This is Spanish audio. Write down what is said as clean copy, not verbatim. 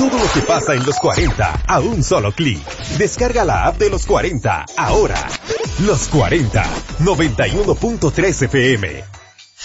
Todo lo que pasa en los 40 a un solo clic. Descarga la app de los 40 ahora. Los 40, 91.3 FM.